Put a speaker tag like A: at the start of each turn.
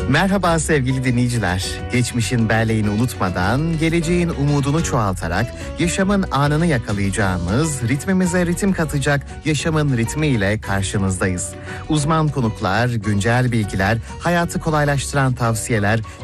A: Merhaba sevgili dinleyiciler. Geçmişin belleğini unutmadan, geleceğin umudunu çoğaltarak, yaşamın anını yakalayacağımız, ritmimize ritim katacak yaşamın ritmi ile karşınızdayız. Uzman konuklar, güncel bilgiler, hayatı kolaylaştıran tavsiyeler,